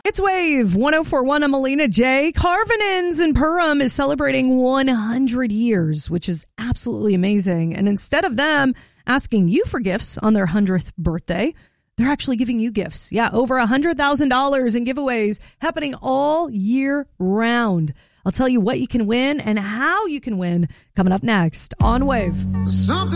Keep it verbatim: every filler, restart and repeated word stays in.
It's Wave one oh four point one. I'm Melina J. Carvinins in Perham is celebrating one hundred years, which is absolutely amazing. And instead of them asking you for gifts on their one hundredth birthday, they're actually giving you gifts. Yeah, over one hundred thousand dollars in giveaways happening all year round. I'll tell you what you can win and how you can win coming up next on Wave. Something